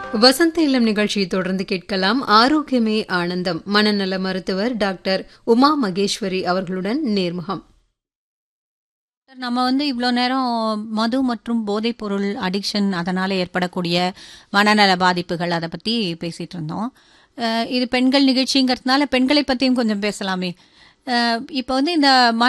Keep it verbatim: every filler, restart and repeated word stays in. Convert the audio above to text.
வசந்த இல்லம் நிகழ்ச்சியை தொடர்ந்து கேட்கலாம். ஆரோக்கியமே ஆனந்தம் மனநல மருத்துவர் டாக்டர் உமா மகேஸ்வரி அவர்களுடன் நேர்முகம். நம்ம வந்து இவ்வளோ நேரம் மது மற்றும் போதைப் பொருள் அடிக்ஷன் அதனால ஏற்படக்கூடிய மனநல பாதிப்புகள் அதை பற்றி பேசிட்டு இருந்தோம். அஹ் இது பெண்கள் நிகழ்ச்சிங்கிறதுனால பெண்களை பற்றியும் கொஞ்சம் பேசலாமே. அஹ் இப்போ வந்து இந்த